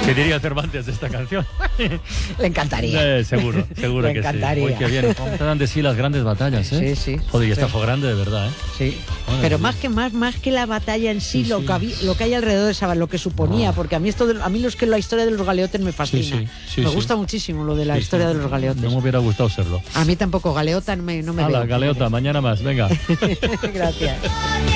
¿Qué diría Cervantes de esta canción? Le encantaría. Seguro Le que encantaría. sí. Uy, qué bien. ¿Cómo te dan de sí las grandes batallas, eh? Sí. Joder, y esta Sí. fue grande de verdad, ¿eh? Sí. Madre Pero mía. más que la batalla en sí, Sí, lo, sí. lo que hay alrededor de esa, lo que suponía, porque a mí a mí la historia de los galeotes me fascina. Sí, Me sí. gusta muchísimo lo de la Sí, historia sí. de los galeotes. No me hubiera gustado serlo. A mí tampoco, galeota no me Hala, veo. galeota, mañana más, venga. Gracias.